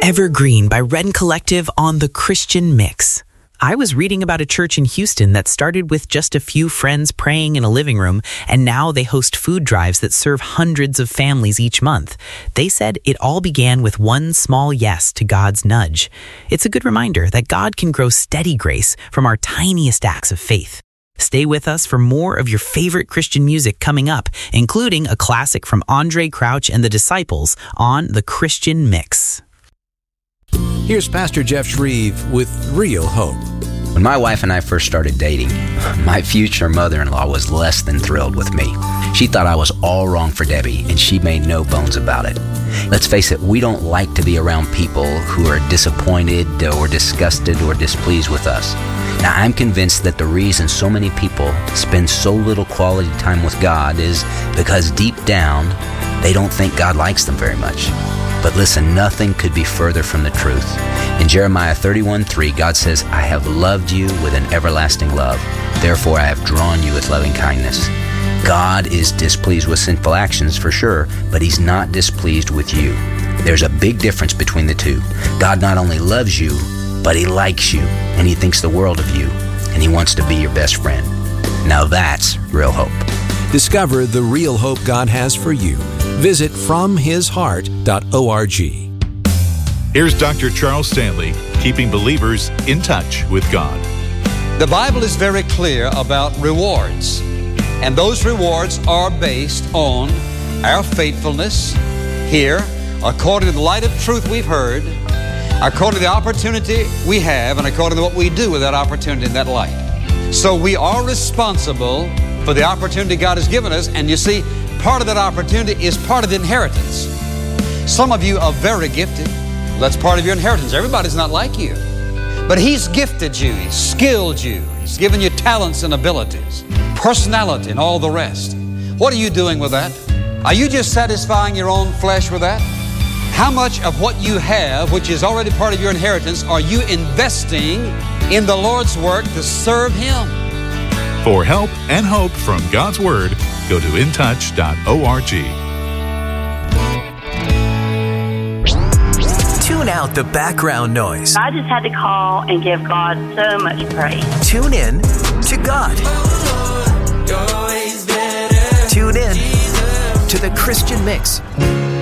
Evergreen by Ren Collective on The Christian Mix. I was reading about a church in Houston that started with just a few friends praying in a living room, and now they host food drives that serve hundreds of families each month. They said it all began with one small yes to God's nudge. It's a good reminder that God can grow steady grace from our tiniest acts of faith. Stay with us for more of your favorite Christian music coming up, including a classic from Andre Crouch and the Disciples on The Christian Mix. Here's Pastor Jeff Shreve with Real Hope. When my wife and I first started dating, my future mother-in-law was less than thrilled with me. She thought I was all wrong for Debbie, and she made no bones about it. Let's face it, we don't like to be around people who are disappointed or disgusted or displeased with us. Now, I'm convinced that the reason so many people spend so little quality time with God is because deep down, they don't think God likes them very much. But listen, nothing could be further from the truth. In Jeremiah 31:3, God says, I have loved you with an everlasting love. Therefore, I have drawn you with loving kindness. God is displeased with sinful actions for sure, but He's not displeased with you. There's a big difference between the two. God not only loves you, but He likes you, and He thinks the world of you, and He wants to be your best friend. Now that's real hope. Discover the real hope God has for you. Visit FromHisHeart.org. Here's Dr. Charles Stanley, keeping believers in touch with God. The Bible is very clear about rewards, and those rewards are based on our faithfulness here, according to the light of truth we've heard, according to the opportunity we have, and according to what we do with that opportunity and that light. So we are responsible for the opportunity God has given us, and you see, part of that opportunity is part of the inheritance. Some of you are very gifted. That's part of your inheritance. Everybody's not like you. But He's gifted you. He's skilled you. He's given you talents and abilities, personality, and all the rest. What are you doing with that? Are you just satisfying your own flesh with that? How much of what you have, which is already part of your inheritance, are you investing in the Lord's work to serve Him? For help and hope from God's Word, go to intouch.org. Tune out the background noise. I just had to call and give God so much praise. Tune in to God. Tune in to The Christian Mix.